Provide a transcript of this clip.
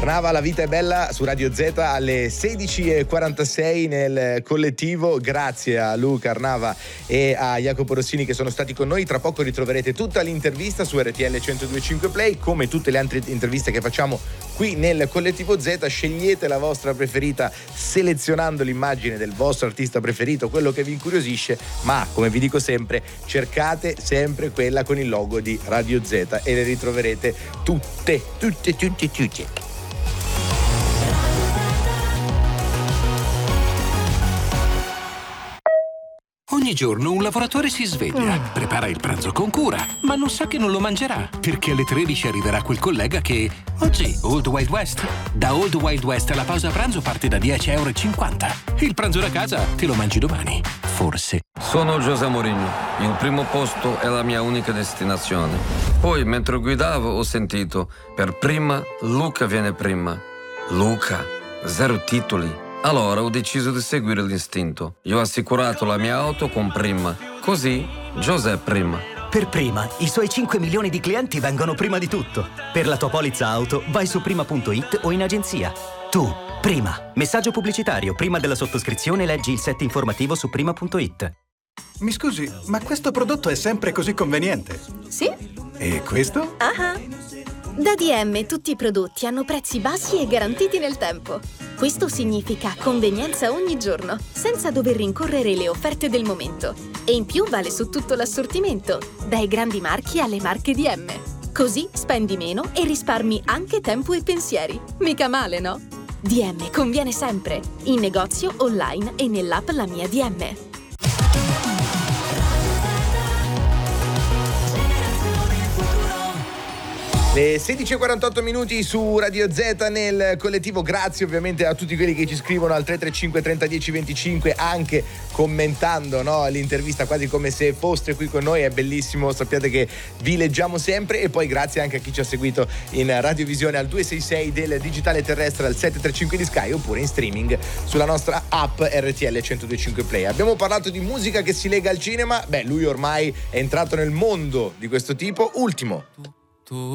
Arnava, la vita è bella su Radio Z alle 16:46 nel collettivo. Grazie a Luca Arnava e a Jacopo Rossini che sono stati con noi. Tra poco ritroverete tutta l'intervista su RTL 102.5 Play, come tutte le altre interviste che facciamo qui nel collettivo Z. Scegliete la vostra preferita selezionando l'immagine del vostro artista preferito, quello che vi incuriosisce, ma come vi dico sempre, cercate sempre quella con il logo di Radio Z e le ritroverete tutte. Ogni giorno un lavoratore si sveglia, prepara il pranzo con cura, ma non sa che non lo mangerà, perché alle 13 arriverà quel collega che... Oggi, Old Wild West. Da Old Wild West la pausa pranzo parte da 10,50 €. Il pranzo da casa te lo mangi domani. Forse. Sono José Mourinho. Il primo posto è la mia unica destinazione. Poi, mentre guidavo, ho sentito, per prima, Luca viene prima. Luca, 0 titoli. Allora ho deciso di seguire l'istinto. Io ho assicurato la mia auto con Prima. Così, José prima. Per Prima, i suoi 5 milioni di clienti vengono prima di tutto. Per la tua polizza auto, vai su prima.it o in agenzia. Tu, Prima. Messaggio pubblicitario. Prima della sottoscrizione leggi il set informativo su prima.it. Mi scusi, ma questo prodotto è sempre così conveniente? Sì. E questo? Da DM tutti i prodotti hanno prezzi bassi e garantiti nel tempo. Questo significa convenienza ogni giorno, senza dover rincorrere le offerte del momento. E in più vale su tutto l'assortimento, dai grandi marchi alle marche DM. Così spendi meno e risparmi anche tempo e pensieri. Mica male, no? DM conviene sempre, in negozio, online e nell'app La Mia DM. Le 16:48 su Radio Z nel collettivo. Grazie ovviamente a tutti quelli che ci scrivono al 335 30 10 25, anche commentando, no, l'intervista quasi come se foste qui con noi. È bellissimo, sappiate che vi leggiamo sempre. E poi grazie anche a chi ci ha seguito in radiovisione al 266 del digitale terrestre, al 735 di Sky, oppure in streaming sulla nostra app RTL 102.5 Play. Abbiamo parlato di musica che si lega al cinema. Lui ormai è entrato nel mondo di questo tipo. Ultimo.